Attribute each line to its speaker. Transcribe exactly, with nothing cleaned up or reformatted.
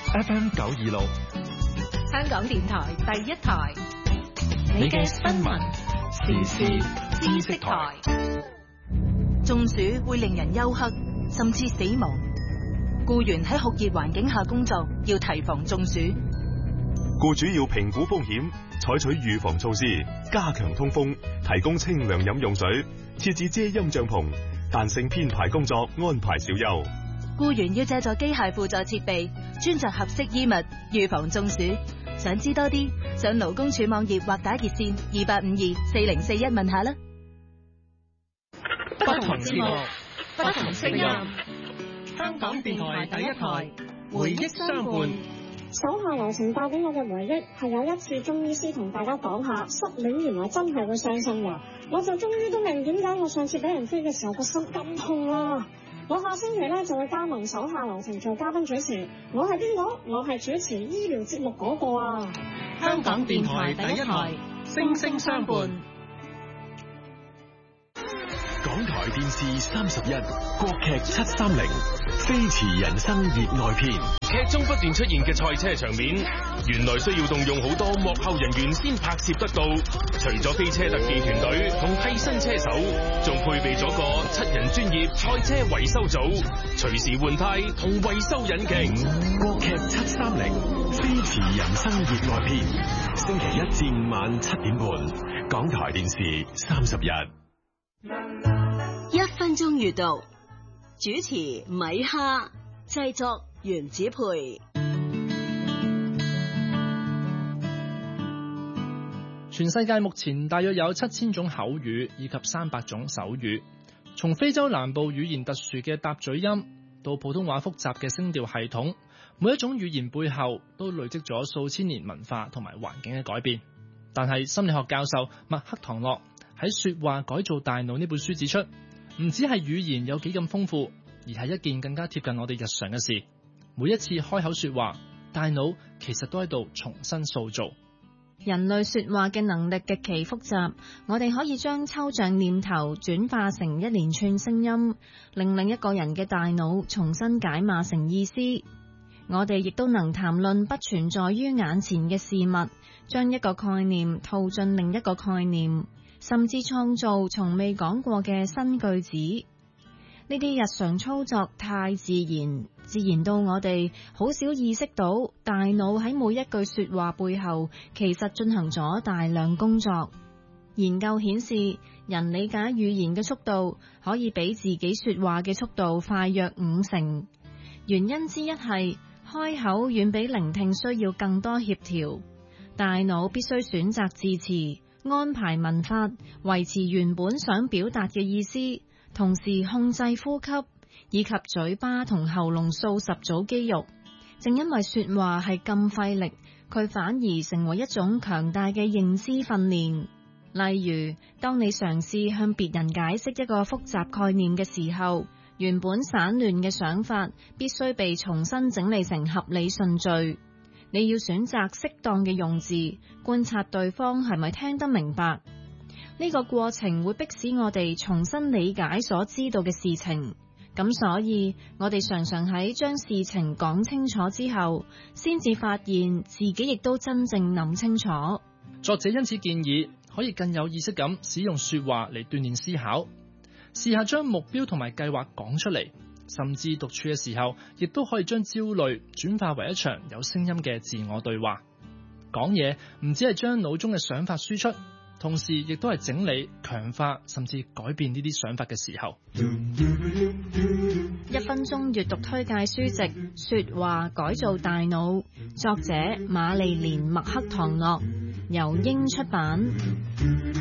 Speaker 1: F M 九二六，
Speaker 2: 香港電台第一台，
Speaker 1: 你嘅新聞時事知識台。
Speaker 3: 中暑會令人休克，甚至死亡。僱員喺酷熱環境下工作，要提防中暑。
Speaker 4: 僱主要評估風險，採取預防措施，加強通風，提供清涼飲用水，設置遮陰帳篷，彈性編排工作，安排小休。
Speaker 3: 僱員要借助機械輔助設備，穿着合適衣物，預防中暑。想知多啲，上勞工處網頁或打熱線二八五二四零四一問下啦。
Speaker 1: 不同節目，
Speaker 2: 不同聲音。香港電台第一台，回憶相伴。
Speaker 5: 手下留情帶俾我嘅回憶係有一次中醫師同大家講下失戀原來真係會傷心㗎，我就終於都明點解我上次俾人飛嘅時候個心咁痛啦。我下星期咧就會加盟手下留情做嘉賓主持，我係邊個？我係主持醫療節目嗰個啊！
Speaker 2: 香港電台第一台，聲聲相伴。
Speaker 6: 港台電視三十一，國劇七三零，飛馳人生熱愛篇。
Speaker 7: 劇中不斷出現嘅賽車場面，原來需要動用好多幕後人員先拍攝得到。除咗飛車特技團隊同替身車手，仲配備咗個七人專業賽車維修組，隨時換胎同維修引擎。
Speaker 6: 國劇七三零，飛馳人生熱愛篇，星期一至五晚七點半，港台電視三十一。
Speaker 8: 一分鐘閱讀，主持米哈，製作原子培。
Speaker 9: 全世界目前大約有七千種口語以及三百種手語，從非洲南部語言特殊嘅搭嘴音到普通話複雜嘅聲調系統，每一種語言背後都累積咗數千年文化同埋環境嘅改變。但係心理學教授麥克唐諾喺《說話改造大腦》呢本書指出，唔止係語言有幾咁豐富，而係一件更加貼近我哋日常嘅事。每一次開口說話，大腦其實都喺度重新塑造。
Speaker 10: 人類說話嘅能力極其複雜，我哋可以將抽象念頭轉化成一連串聲音，令另一個人嘅大腦重新解碼成意思。我哋亦都能談論不存在於眼前嘅事物，將一個概念套進另一個概念，甚至創造從未講過嘅新句子。呢啲日常操作太自然，自然到我哋好少意識到，大腦喺每一句說話背後其實進行咗大量工作。研究顯示，人理解語言嘅速度可以比自己說話嘅速度快約五成。原因之一係開口遠比聆聽需要更多協調，大腦必須選擇字詞，安排文法，維持原本想表達嘅意思，同時控制呼吸，以及嘴巴同喉嚨數十組肌肉。正因為說話係咁費力，佢反而成為一種強大嘅認知訓練。例如，當你嘗試向別人解釋一個複雜概念嘅時候，原本散亂嘅想法必須被重新整理成合理順序。你要選擇適當嘅用字，觀察對方係咪聽得明白。呢個過程會迫使我哋重新理解所知道嘅事情。咁所以，我哋常常喺將事情講清楚之後，先至發現自己亦都真正諗清楚。
Speaker 9: 作者因此建議，可以更有意識咁使用說話嚟鍛鍊思考，試下將目標同埋計劃講出嚟，甚至獨處嘅時候，亦都可以將焦慮轉化為一場有聲音嘅自我對話。講嘢唔只係將腦中嘅想法輸出，同時亦都係整理、強化甚至改變呢啲想法嘅時候。
Speaker 10: 一分鐘閱讀推介書籍《說話改造大腦》，作者瑪麗蓮麥克唐諾，由英出版。